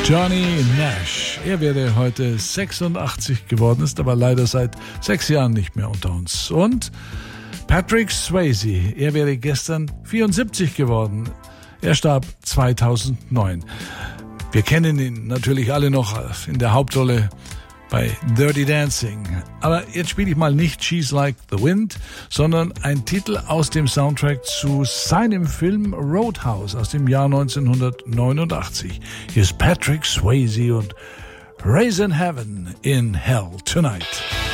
Johnny Nash. Er wäre heute 86 geworden, ist aber leider seit 6 Jahren nicht mehr unter uns. Und Patrick Swayze. Er wäre gestern 74 geworden. Er starb 2009. Wir kennen ihn natürlich alle noch in der Hauptrolle bei Dirty Dancing. Aber jetzt spiele ich mal nicht She's Like the Wind, sondern ein Titel aus dem Soundtrack zu seinem Film Roadhouse aus dem Jahr 1989. Hier ist Patrick Swayze und Raising Heaven in Hell Tonight.